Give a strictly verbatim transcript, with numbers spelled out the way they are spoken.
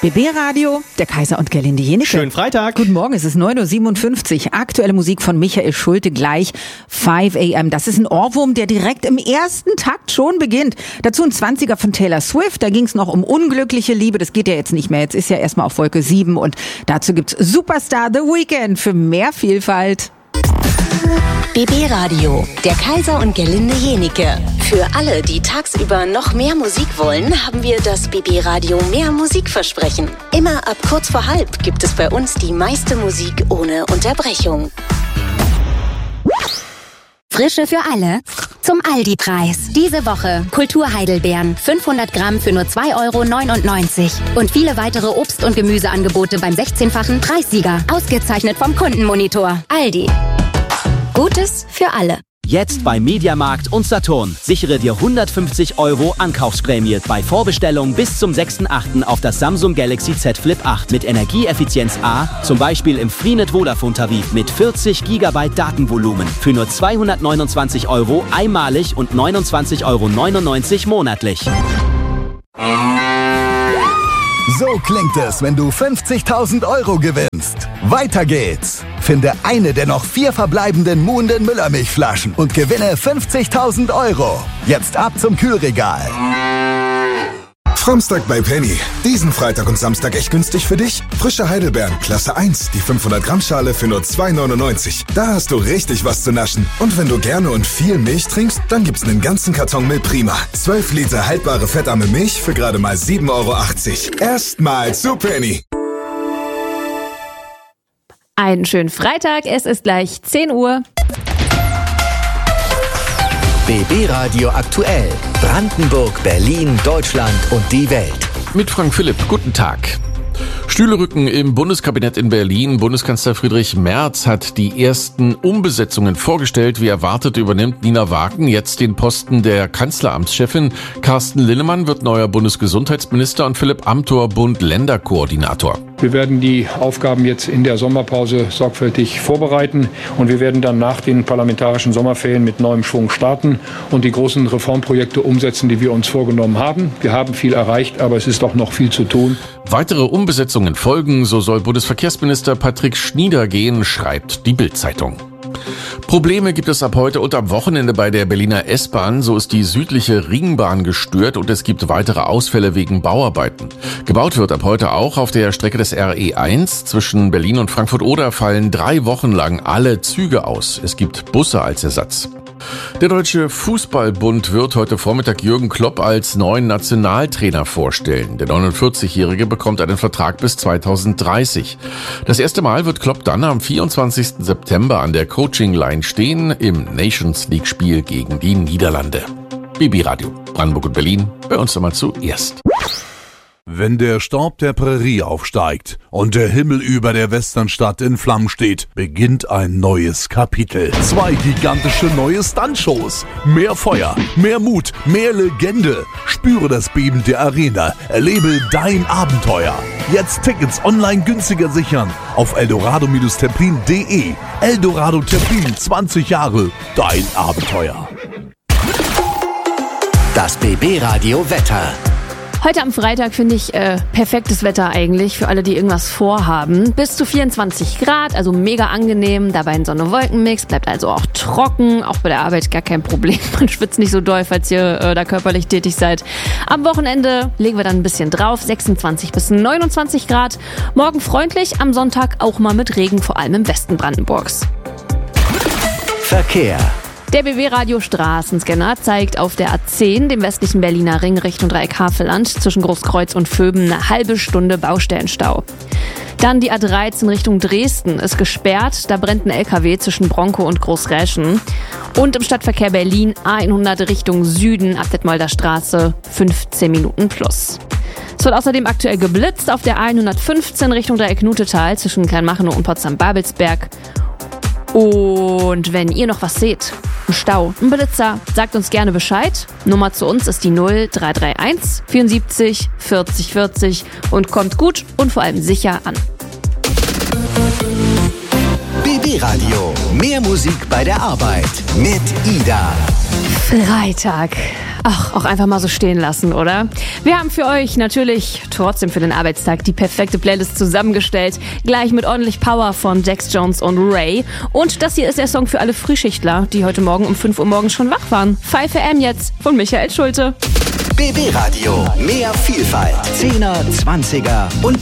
B B-Radio, der Kaiser und Gerlinde Jenecke. Schönen Freitag. Guten Morgen, es ist neun Uhr siebenundfünfzig. Aktuelle Musik von Michael Schulte gleich fünf a m. Das ist ein Ohrwurm, der direkt im ersten Takt schon beginnt. Dazu ein Zwanziger von Taylor Swift. Da ging es noch um unglückliche Liebe. Das geht ja jetzt nicht mehr. Jetzt ist ja erstmal auf Wolke sieben. Und dazu gibt's Superstar The Weeknd für mehr Vielfalt. B B-Radio, der Kaiser und Gerlinde Jenecke. Für alle, die tagsüber noch mehr Musik wollen, haben wir das B B-Radio Mehr Musikversprechen. Immer ab kurz vor halb gibt es bei uns die meiste Musik ohne Unterbrechung. Frische für alle zum Aldi-Preis. Diese Woche Kultur Heidelbeeren, fünfhundert Gramm für nur zwei Euro neunundneunzig. Und viele weitere Obst- und Gemüseangebote beim sechzehnfachen Preissieger. Ausgezeichnet vom Kundenmonitor. Aldi. Gutes für alle. Jetzt bei Mediamarkt und Saturn. Sichere dir hundertfünfzig Euro Ankaufsprämie bei Vorbestellung bis zum sechsten achten auf das Samsung Galaxy Z Flip acht mit Energieeffizienz A, zum Beispiel im Freenet Vodafone-Tarif mit vierzig Gigabyte Datenvolumen für nur zweihundertneunundzwanzig Euro einmalig und neunundzwanzig Euro neunundneunzig monatlich. So klingt es, wenn du fünfzigtausend Euro gewinnst. Weiter geht's. Finde eine der noch vier verbleibenden Muhnden Müllermilchflaschen und gewinne fünfzigtausend Euro. Jetzt ab zum Kühlregal. Framstag bei Penny. Diesen Freitag und Samstag echt günstig für dich? Frische Heidelbeeren, Klasse eins, die fünfhundert Gramm Schale für nur zwei neunundneunzig. Da hast du richtig was zu naschen. Und wenn du gerne und viel Milch trinkst, dann gibt's einen ganzen Karton Milch Prima. zwölf Liter haltbare fettarme Milch für gerade mal sieben Euro achtzig. Erstmal zu Penny. Einen schönen Freitag, es ist gleich zehn Uhr. B B-Radio aktuell. Brandenburg, Berlin, Deutschland und die Welt. Mit Frank Philipp, guten Tag. Stühle rücken im Bundeskabinett in Berlin. Bundeskanzler Friedrich Merz hat die ersten Umbesetzungen vorgestellt. Wie erwartet übernimmt Nina Wagen jetzt den Posten der Kanzleramtschefin. Carsten Linnemann wird neuer Bundesgesundheitsminister und Philipp Amthor Bund-Länder-Koordinator. Wir werden die Aufgaben jetzt in der Sommerpause sorgfältig vorbereiten und wir werden dann nach den parlamentarischen Sommerferien mit neuem Schwung starten und die großen Reformprojekte umsetzen, die wir uns vorgenommen haben. Wir haben viel erreicht, aber es ist auch noch viel zu tun. Weitere Umbesetzungen folgen, so soll Bundesverkehrsminister Patrick Schnieder gehen, schreibt die Bild-Zeitung. Probleme gibt es ab heute und am Wochenende bei der Berliner S-Bahn. So ist die südliche Ringbahn gestört und es gibt weitere Ausfälle wegen Bauarbeiten. Gebaut wird ab heute auch auf der Strecke des R E eins. Zwischen Berlin und Frankfurt-Oder fallen drei Wochen lang alle Züge aus. Es gibt Busse als Ersatz. Der Deutsche Fußballbund wird heute Vormittag Jürgen Klopp als neuen Nationaltrainer vorstellen. Der neunundvierzigjährige bekommt einen Vertrag bis zweitausenddreißig. Das erste Mal wird Klopp dann am vierundzwanzigsten September an der Coaching-Line stehen im Nations-League-Spiel gegen die Niederlande. B B-Radio, Brandenburg und Berlin, bei uns immer zuerst. Wenn der Staub der Prärie aufsteigt und der Himmel über der Westernstadt in Flammen steht, beginnt ein neues Kapitel. Zwei gigantische neue Stuntshows. Mehr Feuer, mehr Mut, mehr Legende. Spüre das Beben der Arena. Erlebe dein Abenteuer. Jetzt Tickets online günstiger sichern auf eldorado Templin punkt de. Eldorado Templin, zwanzig Jahre, dein Abenteuer. Das B B-Radio Wetter. Heute am Freitag finde ich äh, perfektes Wetter eigentlich für alle, die irgendwas vorhaben. Bis zu vierundzwanzig Grad, also mega angenehm. Dabei ein Sonne-Wolken-Mix, bleibt also auch trocken. Auch bei der Arbeit gar kein Problem. Man schwitzt nicht so doll, falls ihr äh, da körperlich tätig seid. Am Wochenende legen wir dann ein bisschen drauf. sechsundzwanzig bis neunundzwanzig Grad. Morgen freundlich, am Sonntag auch mal mit Regen, vor allem im Westen Brandenburgs. Verkehr. Der B B-Radio Straßenscanner zeigt auf der A zehn, dem westlichen Berliner Ring Richtung Dreieck Havelland, zwischen Großkreuz und Vöben eine halbe Stunde Baustellenstau. Dann die A dreizehn Richtung Dresden ist gesperrt, da brennt ein L K W zwischen Bronkow und Großräschen. Und im Stadtverkehr Berlin A hundert Richtung Süden ab Detmolder Straße fünfzehn Minuten plus. Es wird außerdem aktuell geblitzt auf der A hundertfünfzehn Richtung Dreieck Nutetal zwischen Kleinmachnow und Potsdam-Babelsberg. Und wenn ihr noch was seht, ein Stau, ein Blitzer, sagt uns gerne Bescheid. Nummer zu uns ist die null drei drei eins vierundsiebzig vierzig vierzig und kommt gut und vor allem sicher an. B B-Radio, mehr Musik bei der Arbeit mit Ida. Freitag. Ach, auch einfach mal so stehen lassen, oder? Wir haben für euch natürlich trotzdem für den Arbeitstag die perfekte Playlist zusammengestellt. Gleich mit ordentlich Power von Jax Jones und Ray. Und das hier ist der Song für alle Frühschichtler, die heute Morgen um fünf Uhr morgens schon wach waren. fünf A M jetzt von Michael Schulte. B B Radio. Mehr Vielfalt. Zehner, Zwanziger und